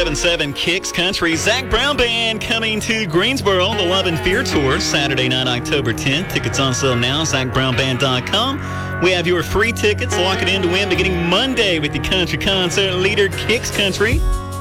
107.7 Kicks Country. Zac Brown Band coming to Greensboro on the Love and Fear Tour Saturday night, October 10th. Tickets on sale now, ZacBrownBand.com. We have your free tickets. Lock it in to win beginning Monday with the country concert leader, Kicks Country.